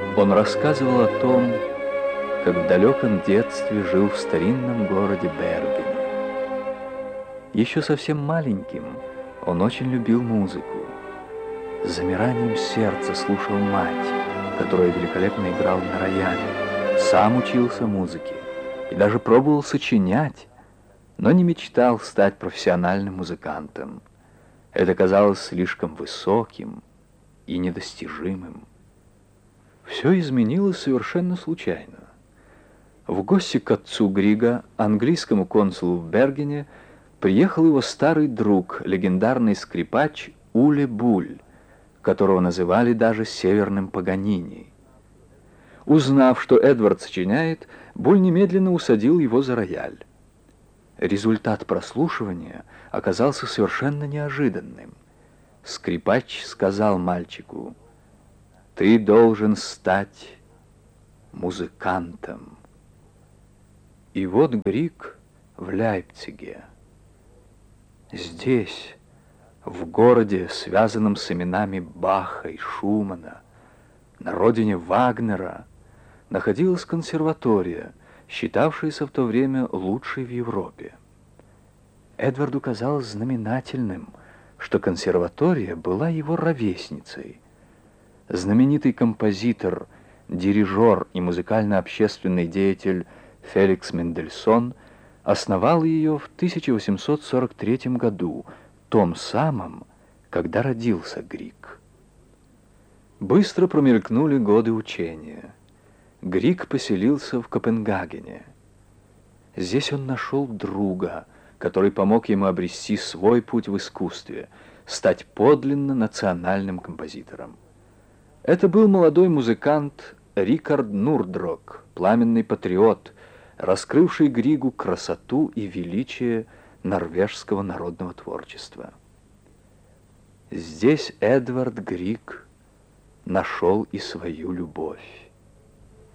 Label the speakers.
Speaker 1: Он рассказывал о том, как в далеком детстве жил в старинном городе Бергене. Еще совсем маленьким он очень любил музыку. С замиранием сердца слушал мать, которая великолепно играла на рояле, сам учился музыке и даже пробовал сочинять, но не мечтал стать профессиональным музыкантом. Это казалось слишком высоким и недостижимым. Все изменилось совершенно случайно. В гости к отцу Грига, английскому консулу в Бергене, приехал его старый друг, легендарный скрипач Уле Буль, которого называли даже Северным Паганини. Узнав, что Эдвард сочиняет, Буль немедленно усадил его за рояль. Результат прослушивания оказался совершенно неожиданным. Скрипач сказал мальчику: «Ты должен стать музыкантом». И вот Григ в Лейпциге. Здесь, в городе, связанном с именами Баха и Шумана, на родине Вагнера, находилась консерватория, считавшаяся в то время лучшей в Европе. Эдварду казалось знаменательным, что консерватория была его ровесницей. Знаменитый композитор, дирижер и музыкально-общественный деятель Феликс Мендельсон основал ее в 1843 году, том самом, когда родился Григ. Быстро промелькнули годы учения. Григ поселился в Копенгагене. Здесь он нашел друга, который помог ему обрести свой путь в искусстве, стать подлинно национальным композитором. Это был молодой музыкант Рикард Нурдрок, пламенный патриот, раскрывший Григу красоту и величие норвежского народного творчества. Здесь Эдвард Григ нашел и свою любовь.